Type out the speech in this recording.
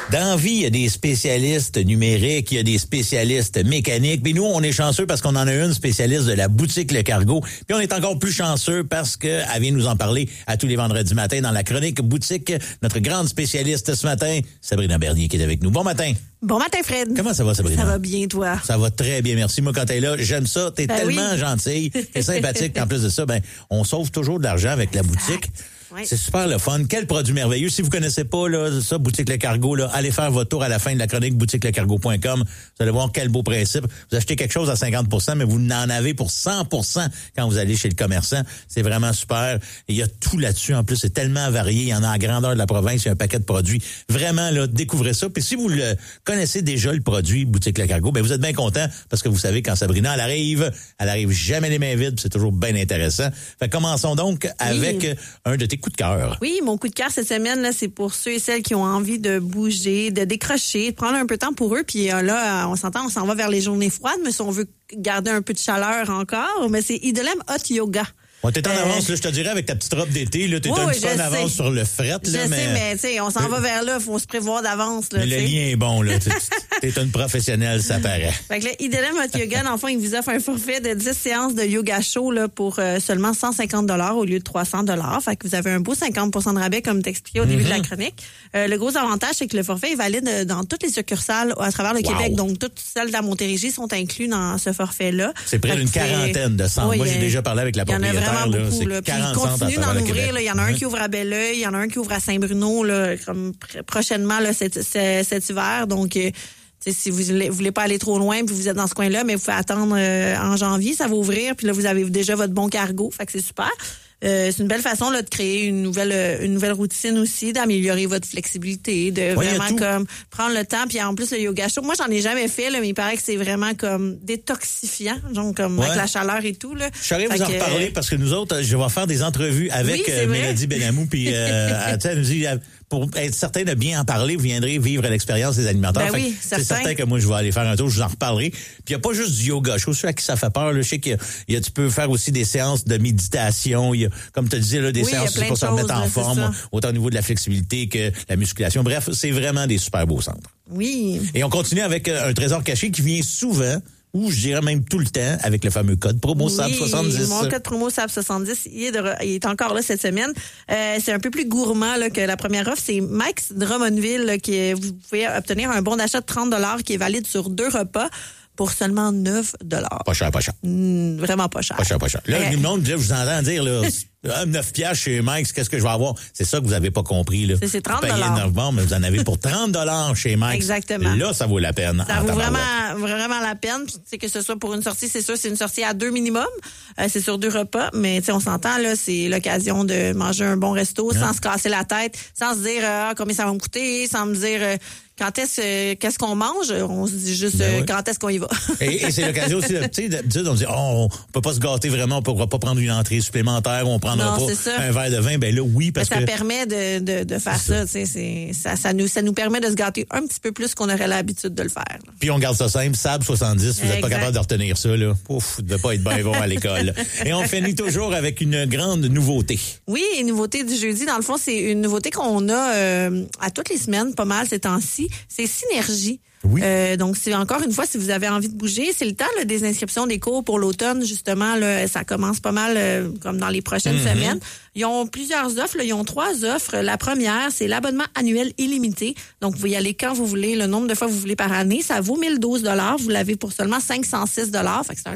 Dans la vie, il y a des spécialistes numériques, il y a des spécialistes mécaniques. Puis nous, on est chanceux parce qu'on en a une spécialiste de la boutique Le Cargo. Puis on est encore plus chanceux parce qu'elle vient nous en parler à tous les vendredis matins dans la chronique boutique. Notre grande spécialiste ce matin, Sabrina Bernier, qui est avec nous. Bon matin. Bon matin, Fred. Comment ça va, Sabrina? Ça va bien, toi? Ça va très bien, merci. Moi, quand t'es là, j'aime ça. T'es tellement gentille, t'es sympathique. En plus de ça, on sauve toujours de l'argent avec la boutique. Oui. C'est super le fun. Quel produit merveilleux. Si vous connaissez pas ça, Boutique Le Cargo, là, allez faire votre tour à la fin de la chronique boutiquelecargo.com. Vous allez voir quel beau principe. Vous achetez quelque chose à 50%, mais vous en avez pour 100% quand vous allez chez le commerçant. C'est vraiment super. Et il y a tout là-dessus. En plus, c'est tellement varié. Il y en a à grandeur de la province. Il y a un paquet de produits. Vraiment, là, découvrez ça. Puis si vous le connaissez déjà, le produit Boutique Le Cargo, vous êtes bien content parce que vous savez, quand Sabrina, elle arrive jamais les mains vides. C'est toujours bien intéressant. Fait commençons donc avec un de tes coups de cœur. Oui, mon coup de cœur cette semaine, là, c'est pour ceux et celles qui ont envie de bouger, de décrocher, de prendre un peu de temps pour eux. Puis là, on s'entend, on s'en va vers les journées froides, mais si on veut garder un peu de chaleur encore, mais c'est Idolem Hot Yoga. On t'es en avance, là, je te dirais, avec ta petite robe d'été, là, t'es un petit peu en avance sur le fret, là. Je sais, mais tu sais, on s'en va vers là, faut se prévoir d'avance, là. Mais le lien est bon, là. T'es une professionnelle, ça paraît. Fait que là, Idolem Hot Yoga, dans le fond, il vous offre un forfait de 10 séances de yoga chaud, là, pour seulement 150 $ au lieu de 300 $. Fait que vous avez un beau 50% de rabais, comme t'expliquais au début de la chronique. Le gros avantage, c'est que le forfait est valide dans toutes les succursales à travers le Québec. Donc, toutes celles de la Montérégie sont incluses dans ce forfait-là. C'est près d'une quarantaine de centres. Moi, j'ai déjà parlé avec la propriétaire, là. Il continue d'en ouvrir. Là. Il y en a un qui ouvre à Belleuil, il y en a un qui ouvre à Saint-Bruno là, comme prochainement là, cet hiver. Donc, si vous voulez pas aller trop loin puis vous êtes dans ce coin-là, mais vous pouvez attendre en janvier, ça va ouvrir. Puis là, vous avez déjà votre bon cargo. Fait que c'est super. C'est une belle façon là, de créer une nouvelle routine aussi, d'améliorer votre flexibilité, de vraiment comme prendre le temps. Puis en plus, le yoga chaud, moi, j'en ai jamais fait, là, mais il paraît que c'est vraiment comme détoxifiant, donc comme avec la chaleur et tout. Là. Je serais vous en reparler parce que nous autres, je vais faire des entrevues avec Mélodie Benamou. Puis elle nous dit... Pour être certain de bien en parler, vous viendrez vivre l'expérience des animateurs. C'est certain que moi, je vais aller faire un tour, je vous en reparlerai. Puis il n'y a pas juste du yoga. Je sais à qui ça fait peur. Là. Je sais qu'il y a, tu peux faire aussi des séances de méditation. Il y a, comme tu disais, là, des séances pour se remettre en forme, autant au niveau de la flexibilité que la musculation. Bref, c'est vraiment des super beaux centres. Oui. Et on continue avec un trésor caché qui vient souvent, ou je dirais même tout le temps, avec le fameux code promo SAB70. Mon code promo SAB70, il est encore là cette semaine. C'est un peu plus gourmand là, que la première offre. C'est Mike's Drummondville là, vous pouvez obtenir un bon d'achat de 30 $ qui est valide sur 2 repas pour seulement 9 $. Pas cher, pas cher. Vraiment pas cher. Pas cher, pas cher. Là, le monde, je vous entends dire, là, 9 piastres chez Mike's, qu'est-ce que je vais avoir? C'est ça que vous avez pas compris, là. C'est 30 $. Vous payez 9 $, mais vous en avez pour 30 $ chez Mike's. Exactement. Là, ça vaut la peine. Ça vaut vraiment la peine. C'est que ce soit pour une sortie, c'est sûr, c'est une sortie à 2 minimum. C'est sur 2 repas, mais tu sais, on s'entend, là, c'est l'occasion de manger un bon resto sans se casser la tête, sans se dire, combien ça va me coûter, sans me dire, qu'est-ce qu'on mange? On se dit juste quand est-ce qu'on y va. et c'est l'occasion aussi de on dit on peut pas se gâter vraiment, on pourra pas prendre une entrée supplémentaire, on prendra pas un verre de vin. Ben là, oui, parce que ça permet de faire ça. Ça nous permet de se gâter un petit peu plus qu'on aurait l'habitude de le faire. Là. Puis on garde ça simple, SAB70, vous n'êtes pas capable de retenir ça, là. Ouf, de pas être bien bon à l'école. Et on finit toujours avec une grande nouveauté. Oui, une nouveauté du jeudi, dans le fond, c'est une nouveauté qu'on a à toutes les semaines, pas mal ces temps-ci. C'est Synergie. Oui. Donc, encore une fois, si vous avez envie de bouger, c'est le temps là, des inscriptions des cours pour l'automne, justement. Là, ça commence pas mal comme dans les prochaines semaines. Ils ont plusieurs offres. Là, ils ont 3 offres. La première, c'est l'abonnement annuel illimité. Donc, vous y allez quand vous voulez, le nombre de fois que vous voulez par année. Ça vaut 1012 $. Vous l'avez pour seulement 506 $. Fait que c'est un